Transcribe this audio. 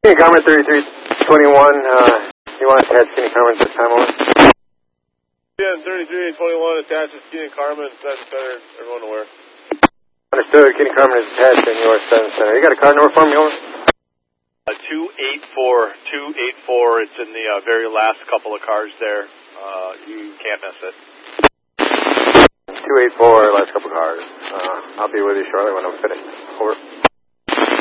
Skinny Carmen 3321, you want to attach Skinny Carmen this time over? Yeah, 3321 attaches Skinny Carmen, that's better, everyone aware. Understood, Skinny Carmen is attached in your 7 center. You got a card number for me, over? 284, it's in the very last couple of cars there. You can't miss it. 284, last couple cars. I'll be with you shortly when I'm finished. Over.